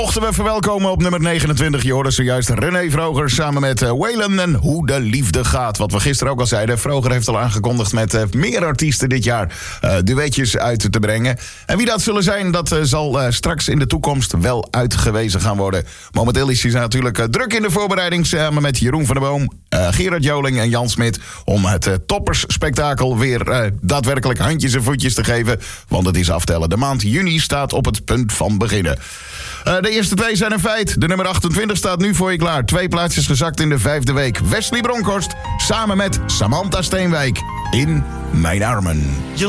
Mochten we verwelkomen op nummer 29. Je hoorde zojuist René Vroger samen met Waylon en Hoe de Liefde Gaat. Wat we gisteren ook al zeiden. Vroger heeft al aangekondigd met meer artiesten dit jaar duetjes uit te brengen. En wie dat zullen zijn, dat zal straks in de toekomst wel uitgewezen gaan worden. Momenteel is hij natuurlijk druk in de voorbereiding samen met Jeroen van der Boom, Gerard Joling en Jan Smit om het toppersspektakel weer daadwerkelijk handjes en voetjes te geven. Want het is aftellen. De maand juni staat op het punt van beginnen. De eerste twee zijn een feit. De nummer 28 staat nu voor je klaar. 2 plaatsjes gezakt in de 5e week. Wesley Bronkhorst samen met Samantha Steenwijk in Mijn Armen.